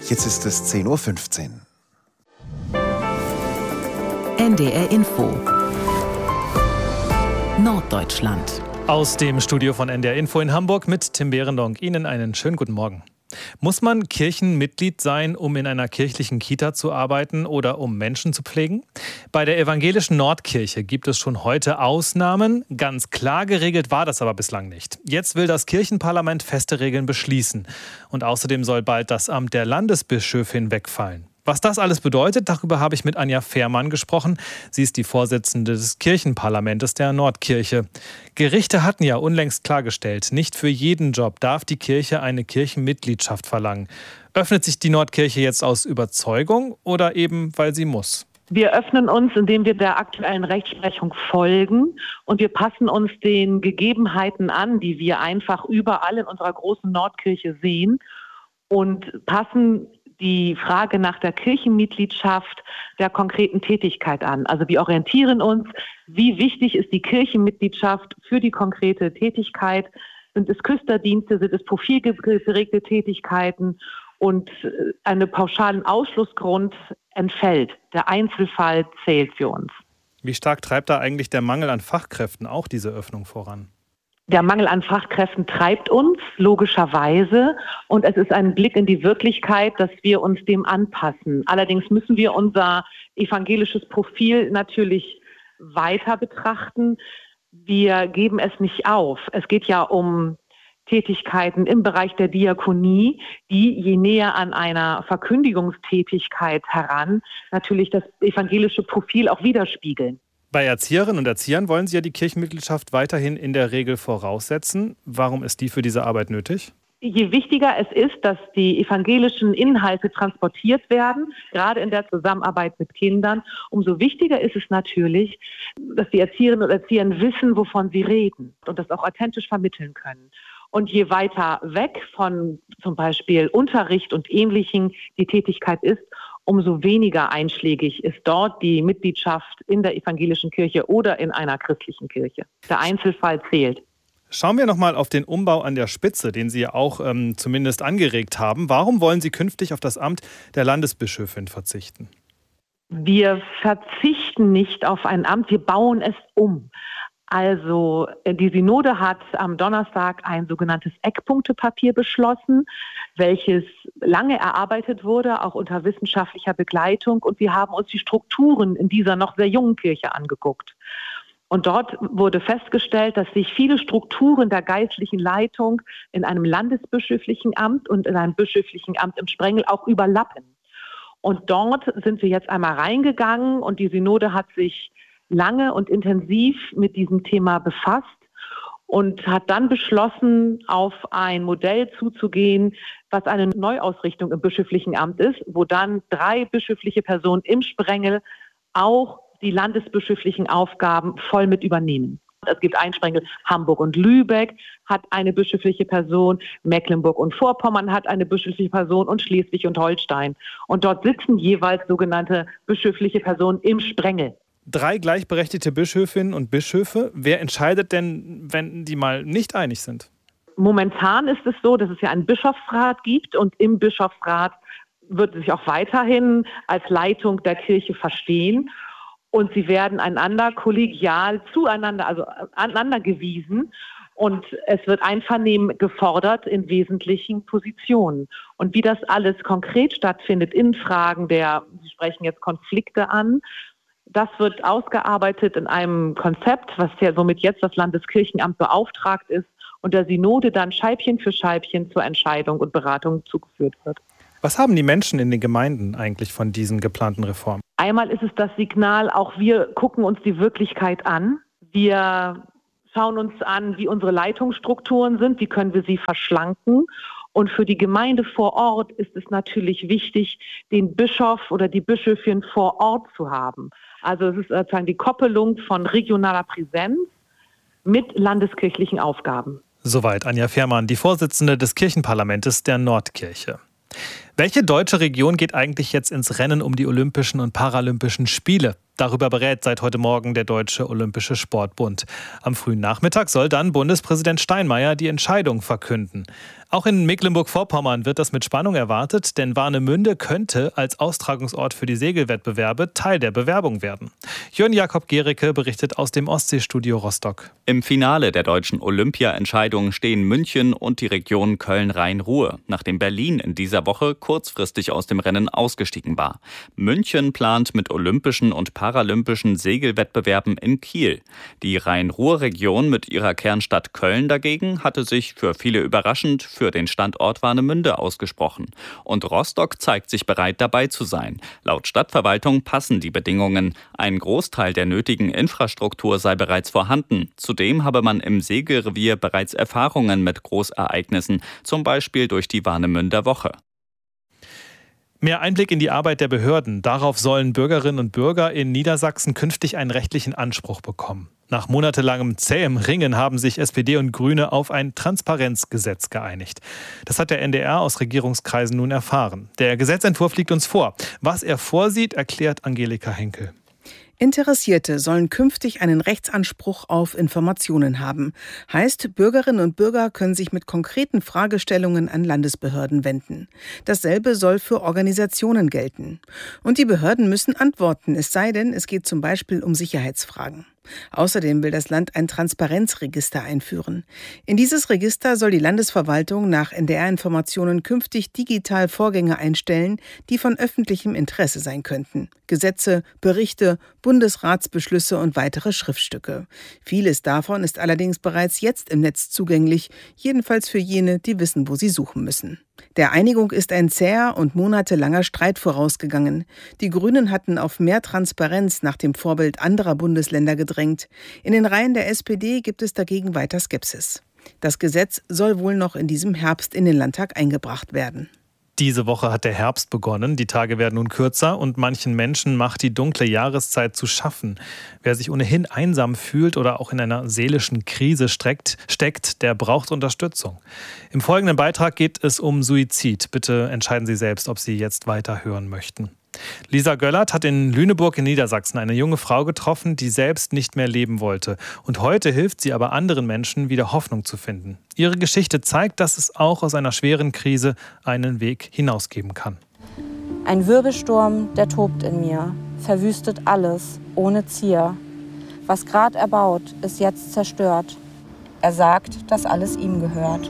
Jetzt ist es 10:15 Uhr. NDR Info Norddeutschland. Aus dem Studio von NDR Info in Hamburg mit Tim Behrendonck. Ihnen einen schönen guten Morgen. Muss man Kirchenmitglied sein, um in einer kirchlichen Kita zu arbeiten oder um Menschen zu pflegen? Bei der evangelischen Nordkirche gibt es schon heute Ausnahmen. Ganz klar geregelt war das aber bislang nicht. Jetzt will das Kirchenparlament feste Regeln beschließen. Und außerdem soll bald das Amt der Landesbischöfin wegfallen. Was das alles bedeutet, darüber habe ich mit Anja Fehrmann gesprochen. Sie ist die Vorsitzende des Kirchenparlamentes der Nordkirche. Gerichte hatten ja unlängst klargestellt, nicht für jeden Job darf die Kirche eine Kirchenmitgliedschaft verlangen. Öffnet sich die Nordkirche jetzt aus Überzeugung oder eben, weil sie muss? Wir öffnen uns, indem wir der aktuellen Rechtsprechung folgen und wir passen uns den Gegebenheiten an, die wir einfach überall in unserer großen Nordkirche sehen und passen die Frage nach der Kirchenmitgliedschaft der konkreten Tätigkeit an. Also wir orientieren uns, wie wichtig ist die Kirchenmitgliedschaft für die konkrete Tätigkeit. Sind es Küsterdienste, sind es profilgeregte Tätigkeiten und einen pauschalen Ausschlussgrund entfällt. Der Einzelfall zählt für uns. Wie stark treibt da eigentlich der Mangel an Fachkräften auch diese Öffnung voran? Der Mangel an Fachkräften treibt uns, logischerweise. Und es ist ein Blick in die Wirklichkeit, dass wir uns dem anpassen. Allerdings müssen wir unser evangelisches Profil natürlich weiter betrachten. Wir geben es nicht auf. Es geht ja um Tätigkeiten im Bereich der Diakonie, die je näher an einer Verkündigungstätigkeit heran natürlich das evangelische Profil auch widerspiegeln. Bei Erzieherinnen und Erziehern wollen Sie ja die Kirchenmitgliedschaft weiterhin in der Regel voraussetzen. Warum ist die für diese Arbeit nötig? Je wichtiger es ist, dass die evangelischen Inhalte transportiert werden, gerade in der Zusammenarbeit mit Kindern, umso wichtiger ist es natürlich, dass die Erzieherinnen und Erzieher wissen, wovon sie reden und das auch authentisch vermitteln können. Und je weiter weg von zum Beispiel Unterricht und Ähnlichem die Tätigkeit ist, umso weniger einschlägig ist dort die Mitgliedschaft in der evangelischen Kirche oder in einer christlichen Kirche. Der Einzelfall zählt. Schauen wir nochmal auf den Umbau an der Spitze, den Sie ja auch zumindest angeregt haben. Warum wollen Sie künftig auf das Amt der Landesbischöfin verzichten? Wir verzichten nicht auf ein Amt, wir bauen es um. Also die Synode hat am Donnerstag ein sogenanntes Eckpunktepapier beschlossen, welches lange erarbeitet wurde, auch unter wissenschaftlicher Begleitung. Und wir haben uns die Strukturen in dieser noch sehr jungen Kirche angeguckt. Und dort wurde festgestellt, dass sich viele Strukturen der geistlichen Leitung in einem landesbischöflichen Amt und in einem bischöflichen Amt im Sprengel auch überlappen. Und dort sind wir jetzt einmal reingegangen und die Synode hat sich lange und intensiv mit diesem Thema befasst und hat dann beschlossen, auf ein Modell zuzugehen, was eine Neuausrichtung im bischöflichen Amt ist, wo dann 3 bischöfliche Personen im Sprengel auch die landesbischöflichen Aufgaben voll mit übernehmen. Es gibt ein Sprengel, Hamburg und Lübeck hat eine bischöfliche Person, Mecklenburg und Vorpommern hat eine bischöfliche Person und Schleswig und Holstein. Und dort sitzen jeweils sogenannte bischöfliche Personen im Sprengel. 3 gleichberechtigte Bischöfinnen und Bischöfe. Wer entscheidet denn, wenn die mal nicht einig sind? Momentan ist es so, dass es ja einen Bischofsrat gibt und im Bischofsrat wird sich auch weiterhin als Leitung der Kirche verstehen und sie werden einander kollegial zueinander, also aneinander gewiesen und es wird Einvernehmen gefordert in wesentlichen Positionen. Und wie das alles konkret stattfindet in Fragen Sie sprechen jetzt Konflikte an, das wird ausgearbeitet in einem Konzept, was ja somit jetzt das Landeskirchenamt beauftragt ist und der Synode dann Scheibchen für Scheibchen zur Entscheidung und Beratung zugeführt wird. Was haben die Menschen in den Gemeinden eigentlich von diesen geplanten Reformen? Einmal ist es das Signal, auch wir gucken uns die Wirklichkeit an. Wir schauen uns an, wie unsere Leitungsstrukturen sind, wie können wir sie verschlanken. Und für die Gemeinde vor Ort ist es natürlich wichtig, den Bischof oder die Bischöfin vor Ort zu haben. Also es ist sozusagen die Koppelung von regionaler Präsenz mit landeskirchlichen Aufgaben. Soweit Anja Fehrmann, die Vorsitzende des Kirchenparlamentes der Nordkirche. Welche deutsche Region geht eigentlich jetzt ins Rennen um die Olympischen und Paralympischen Spiele? Darüber berät seit heute Morgen der Deutsche Olympische Sportbund. Am frühen Nachmittag soll dann Bundespräsident Steinmeier die Entscheidung verkünden. Auch in Mecklenburg-Vorpommern wird das mit Spannung erwartet, denn Warnemünde könnte als Austragungsort für die Segelwettbewerbe Teil der Bewerbung werden. Jörn Jakob Gericke berichtet aus dem Ostseestudio Rostock. Im Finale der deutschen Olympia-Entscheidung stehen München und die Region Köln-Rhein-Ruhr, nachdem Berlin in dieser Woche kurzfristig aus dem Rennen ausgestiegen war. München plant mit olympischen und paralympischen Segelwettbewerben in Kiel. Die Rhein-Ruhr-Region mit ihrer Kernstadt Köln dagegen hatte sich für viele überraschend für den Standort Warnemünde ausgesprochen. Und Rostock zeigt sich bereit, dabei zu sein. Laut Stadtverwaltung passen die Bedingungen. Ein Großteil der nötigen Infrastruktur sei bereits vorhanden. Zudem habe man im Segelrevier bereits Erfahrungen mit Großereignissen, zum Beispiel durch die Warnemünder Woche. Mehr Einblick in die Arbeit der Behörden. Darauf sollen Bürgerinnen und Bürger in Niedersachsen künftig einen rechtlichen Anspruch bekommen. Nach monatelangem zähem Ringen haben sich SPD und Grüne auf ein Transparenzgesetz geeinigt. Das hat der NDR aus Regierungskreisen nun erfahren. Der Gesetzentwurf liegt uns vor. Was er vorsieht, erklärt Angelika Henkel. Interessierte sollen künftig einen Rechtsanspruch auf Informationen haben. Heißt, Bürgerinnen und Bürger können sich mit konkreten Fragestellungen an Landesbehörden wenden. Dasselbe soll für Organisationen gelten. Und die Behörden müssen antworten, es sei denn, es geht zum Beispiel um Sicherheitsfragen. Außerdem will das Land ein Transparenzregister einführen. In dieses Register soll die Landesverwaltung nach NDR-Informationen künftig digital Vorgänge einstellen, die von öffentlichem Interesse sein könnten. Gesetze, Berichte, Bundesratsbeschlüsse und weitere Schriftstücke. Vieles davon ist allerdings bereits jetzt im Netz zugänglich, jedenfalls für jene, die wissen, wo sie suchen müssen. Der Einigung ist ein zäher und monatelanger Streit vorausgegangen. Die Grünen hatten auf mehr Transparenz nach dem Vorbild anderer Bundesländer gedrängt. In den Reihen der SPD gibt es dagegen weiter Skepsis. Das Gesetz soll wohl noch in diesem Herbst in den Landtag eingebracht werden. Diese Woche hat der Herbst begonnen, die Tage werden nun kürzer und manchen Menschen macht die dunkle Jahreszeit zu schaffen. Wer sich ohnehin einsam fühlt oder auch in einer seelischen Krise steckt, der braucht Unterstützung. Im folgenden Beitrag geht es um Suizid. Bitte entscheiden Sie selbst, ob Sie jetzt weiterhören möchten. Lisa Göllert hat in Lüneburg in Niedersachsen eine junge Frau getroffen, die selbst nicht mehr leben wollte. Und heute hilft sie aber anderen Menschen, wieder Hoffnung zu finden. Ihre Geschichte zeigt, dass es auch aus einer schweren Krise einen Weg hinausgeben kann. Ein Wirbelsturm, der tobt in mir, verwüstet alles, ohne Zier. Was grad erbaut, ist jetzt zerstört. Er sagt, dass alles ihm gehört.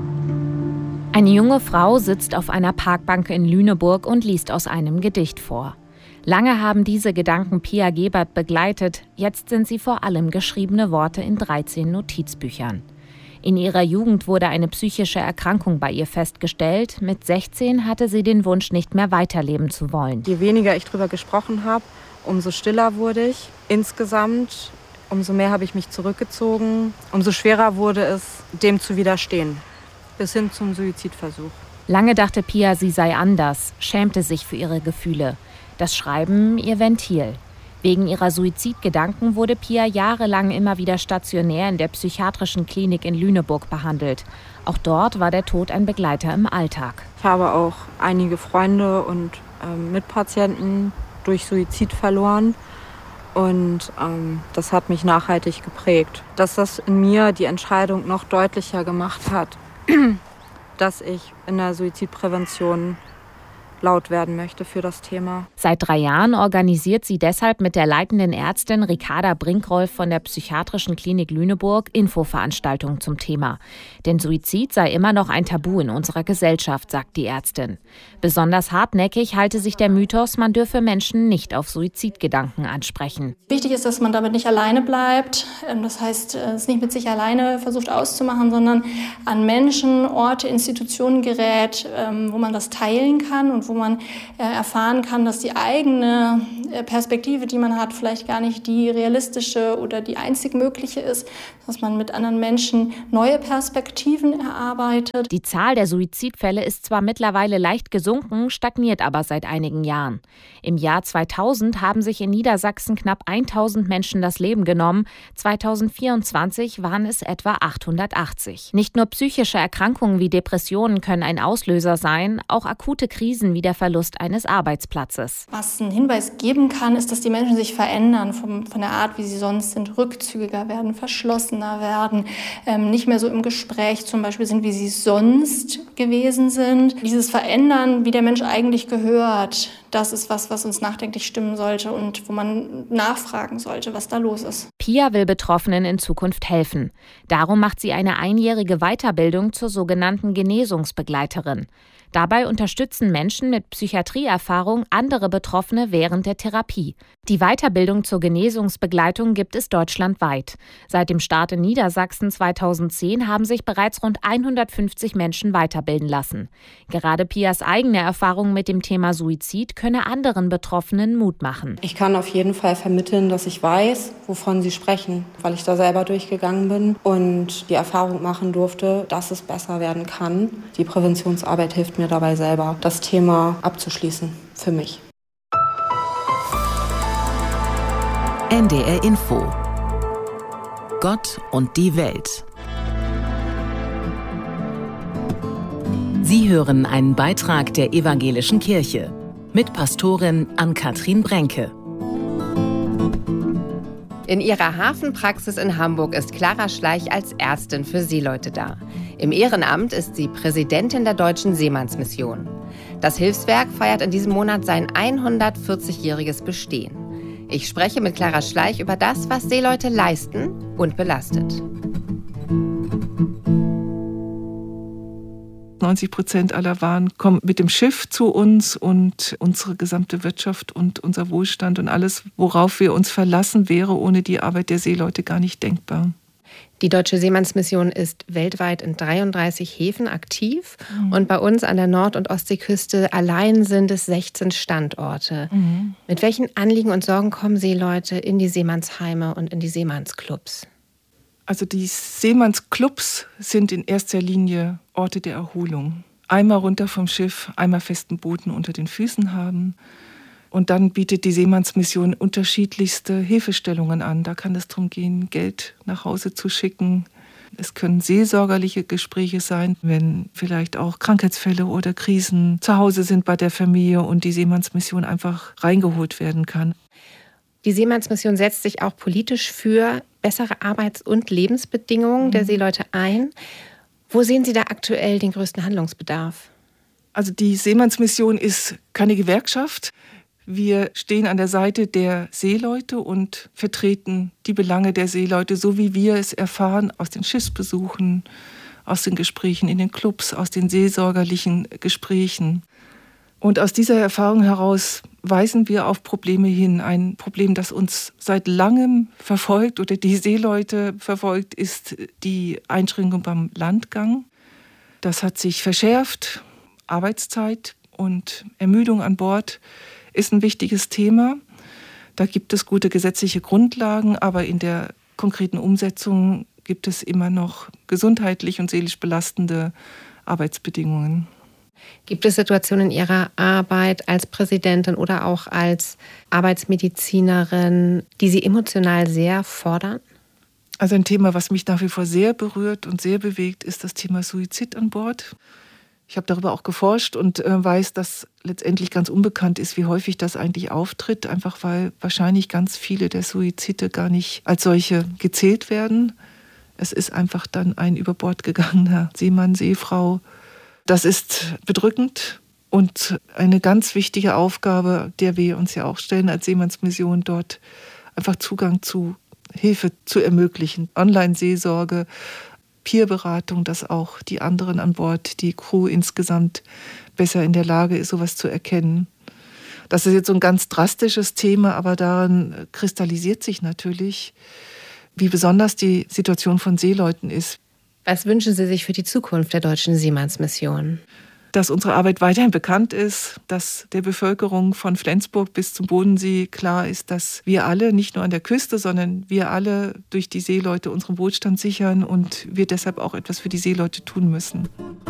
Eine junge Frau sitzt auf einer Parkbank in Lüneburg und liest aus einem Gedicht vor. Lange haben diese Gedanken Pia Gebert begleitet, jetzt sind sie vor allem geschriebene Worte in 13 Notizbüchern. In ihrer Jugend wurde eine psychische Erkrankung bei ihr festgestellt. Mit 16 hatte sie den Wunsch, nicht mehr weiterleben zu wollen. Je weniger ich drüber gesprochen habe, umso stiller wurde ich. Insgesamt, umso mehr habe ich mich zurückgezogen, umso schwerer wurde es, dem zu widerstehen. Bis hin zum Suizidversuch. Lange dachte Pia, sie sei anders, schämte sich für ihre Gefühle. Das Schreiben ihr Ventil. Wegen ihrer Suizidgedanken wurde Pia jahrelang immer wieder stationär in der psychiatrischen Klinik in Lüneburg behandelt. Auch dort war der Tod ein Begleiter im Alltag. Ich habe auch einige Freunde und Mitpatienten durch Suizid verloren. Und das hat mich nachhaltig geprägt. Dass das in mir die Entscheidung noch deutlicher gemacht hat, dass ich in der Suizidprävention laut werden möchte für das Thema. Seit 3 Jahren organisiert sie deshalb mit der leitenden Ärztin Ricarda Brinkrolf von der Psychiatrischen Klinik Lüneburg Infoveranstaltungen zum Thema. Denn Suizid sei immer noch ein Tabu in unserer Gesellschaft, sagt die Ärztin. Besonders hartnäckig halte sich der Mythos, man dürfe Menschen nicht auf Suizidgedanken ansprechen. Wichtig ist, dass man damit nicht alleine bleibt. Das heißt, es nicht mit sich alleine versucht auszumachen, sondern an Menschen, Orte, Institutionen gerät, wo man das teilen kann und wo man erfahren kann, dass die eigene Perspektive, die man hat, vielleicht gar nicht die realistische oder die einzig mögliche ist, dass man mit anderen Menschen neue Perspektiven erarbeitet. Die Zahl der Suizidfälle ist zwar mittlerweile leicht gesunken, stagniert aber seit einigen Jahren. Im Jahr 2000 haben sich in Niedersachsen knapp 1000 Menschen das Leben genommen. 2024 waren es etwa 880. Nicht nur psychische Erkrankungen wie Depressionen können ein Auslöser sein, auch akute Krisen wie der Verlust eines Arbeitsplatzes. Was einen Hinweis geben erleben kann, ist, dass die Menschen sich verändern von der Art, wie sie sonst sind, rückzügiger werden, verschlossener werden, nicht mehr so im Gespräch zum Beispiel sind, wie sie sonst gewesen sind. Dieses Verändern, wie der Mensch eigentlich gehört, das ist was uns nachdenklich stimmen sollte und wo man nachfragen sollte, was da los ist. Pia will Betroffenen in Zukunft helfen. Darum macht sie eine einjährige Weiterbildung zur sogenannten Genesungsbegleiterin. Dabei unterstützen Menschen mit Psychiatrieerfahrung andere Betroffene während der Therapie. Die Weiterbildung zur Genesungsbegleitung gibt es deutschlandweit. Seit dem Start in Niedersachsen 2010 haben sich bereits rund 150 Menschen weiterbilden lassen. Gerade Pias eigene Erfahrung mit dem Thema Suizid könne anderen Betroffenen Mut machen. Ich kann auf jeden Fall vermitteln, dass ich weiß, wovon sie sprechen, weil ich da selber durchgegangen bin und die Erfahrung machen durfte, dass es besser werden kann. Die Präventionsarbeit hilft mir dabei selber, das Thema abzuschließen für mich. NDR Info. Gott und die Welt. Sie hören einen Beitrag der Evangelischen Kirche mit Pastorin Ann-Kathrin Brenke. In ihrer Hafenpraxis in Hamburg ist Clara Schleich als Ärztin für Seeleute da. Im Ehrenamt ist sie Präsidentin der Deutschen Seemannsmission. Das Hilfswerk feiert in diesem Monat sein 140-jähriges Bestehen. Ich spreche mit Clara Schleich über das, was Seeleute leisten und belastet. 90% aller Waren kommen mit dem Schiff zu uns und unsere gesamte Wirtschaft und unser Wohlstand und alles, worauf wir uns verlassen, wäre ohne die Arbeit der Seeleute gar nicht denkbar. Die Deutsche Seemannsmission ist weltweit in 33 Häfen aktiv und bei uns an der Nord- und Ostseeküste allein sind es 16 Standorte. Mit welchen Anliegen und Sorgen kommen Seeleute in die Seemannsheime und in die Seemannsclubs? Also die Seemannsclubs sind in erster Linie Orte der Erholung. Einmal runter vom Schiff, einmal festen Boden unter den Füßen haben. Und dann bietet die Seemannsmission unterschiedlichste Hilfestellungen an. Da kann es darum gehen, Geld nach Hause zu schicken. Es können seelsorgerliche Gespräche sein, wenn vielleicht auch Krankheitsfälle oder Krisen zu Hause sind bei der Familie und die Seemannsmission einfach reingeholt werden kann. Die Seemannsmission setzt sich auch politisch für bessere Arbeits- und Lebensbedingungen der Seeleute ein. Wo sehen Sie da aktuell den größten Handlungsbedarf? Also die Seemannsmission ist keine Gewerkschaft. Wir stehen an der Seite der Seeleute und vertreten die Belange der Seeleute, so wie wir es erfahren aus den Schiffsbesuchen, aus den Gesprächen in den Clubs, aus den seelsorgerlichen Gesprächen. Und aus dieser Erfahrung heraus weisen wir auf Probleme hin. Ein Problem, das uns seit langem verfolgt oder die Seeleute verfolgt, ist die Einschränkung beim Landgang. Das hat sich verschärft. Arbeitszeit und Ermüdung an Bord ist ein wichtiges Thema. Da gibt es gute gesetzliche Grundlagen, aber in der konkreten Umsetzung gibt es immer noch gesundheitlich und seelisch belastende Arbeitsbedingungen. Gibt es Situationen in Ihrer Arbeit als Präsidentin oder auch als Arbeitsmedizinerin, die Sie emotional sehr fordern? Also ein Thema, was mich nach wie vor sehr berührt und sehr bewegt, ist das Thema Suizid an Bord. Ich habe darüber auch geforscht und weiß, dass letztendlich ganz unbekannt ist, wie häufig das eigentlich auftritt, einfach weil wahrscheinlich ganz viele der Suizide gar nicht als solche gezählt werden. Es ist einfach dann ein über Bord gegangener Seemann, Seefrau. Das ist bedrückend und eine ganz wichtige Aufgabe, der wir uns ja auch stellen als Seemannsmission, dort einfach Zugang zu Hilfe zu ermöglichen. Online-Seelsorge, Peerberatung, dass auch die anderen an Bord, die Crew insgesamt besser in der Lage ist, sowas zu erkennen. Das ist jetzt so ein ganz drastisches Thema, aber daran kristallisiert sich natürlich, wie besonders die Situation von Seeleuten ist. Was wünschen Sie sich für die Zukunft der Deutschen Seemannsmission? Dass unsere Arbeit weiterhin bekannt ist, dass der Bevölkerung von Flensburg bis zum Bodensee klar ist, dass wir alle, nicht nur an der Küste, sondern wir alle durch die Seeleute unseren Wohlstand sichern und wir deshalb auch etwas für die Seeleute tun müssen.